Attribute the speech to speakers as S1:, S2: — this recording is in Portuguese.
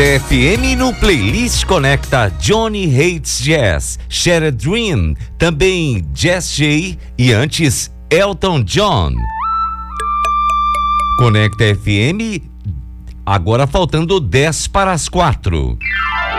S1: Conecta FM no Playlist Conecta Johnny Hates Jazz, Share a Dream, também Jazz J e antes Elton John. Conecta FM, agora faltando 10 para as 4.